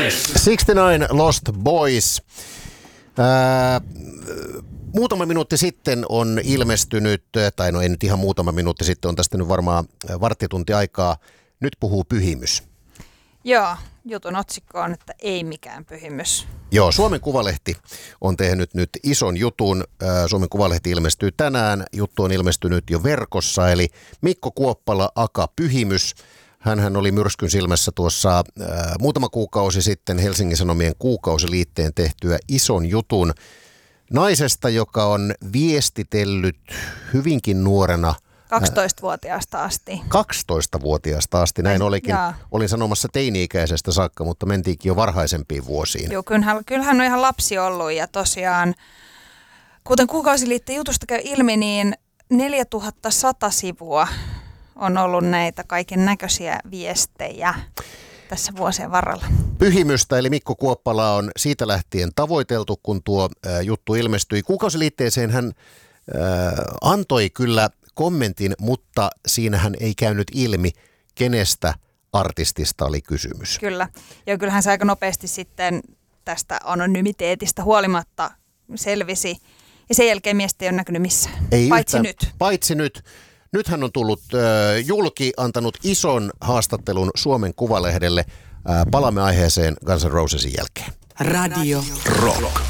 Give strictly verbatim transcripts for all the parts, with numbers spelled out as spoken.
kuusikymmentäyhdeksän Lost Boys. Ää, muutama minuutti sitten on ilmestynyt, tai no ei nyt ihan muutama minuutti sitten, on tästä nyt varmaan varttitunti aikaa. Nyt puhuu Pyhimys. Joo, jutun otsikko on, että ei mikään pyhimys. Joo, Suomen Kuvalehti on tehnyt nyt ison jutun. Suomen Kuvalehti ilmestyy tänään. Juttu on ilmestynyt jo verkossa, eli Mikko Kuoppala, aka Pyhimys. Hänhän oli myrskyn silmässä tuossa äh, muutama kuukausi sitten Helsingin Sanomien kuukausiliitteen tehtyä ison jutun naisesta, joka on viestitellyt hyvinkin nuorena. kaksitoistavuotiaasta asti. kaksitoistavuotiaasta asti, näin olikin. Jaa. Olin sanomassa teini-ikäisestä saakka, mutta mentiinkin jo varhaisempiin vuosiin. Joo, kyllähän, kyllähän on ihan lapsi ollut ja tosiaan, kuten kuukausiliitteen jutusta käy ilmi, niin neljätuhattasata sivua on ollut näitä kaiken näköisiä viestejä tässä vuosien varrella. Pyhimystä eli Mikko Kuoppala on siitä lähtien tavoiteltu, kun tuo ä, juttu ilmestyi. Kuukausiliitteeseen hän ä, antoi kyllä kommentin, mutta siinähän ei käynyt ilmi, kenestä artistista oli kysymys. Kyllä. Ja kyllähän se aika nopeasti sitten tästä anonymiteetistä huolimatta selvisi. Ja sen jälkeen miestä ei ole näkynyt missään. Ei paitsi yhtään, nyt. Paitsi nyt. Nyt hän on tullut äh, julki, antanut ison haastattelun Suomen Kuvalehdelle. Äh, palaamme aiheeseen Guns N' Rosesin jälkeen. Radio Rock.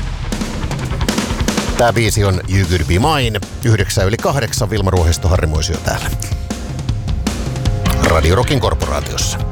Tämä biisi on You Could Be Mine. Yhdeksän yli kahdeksan. Vilma Ruohisto, Harri Moisio täällä. Radio Rockin korporaatiossa.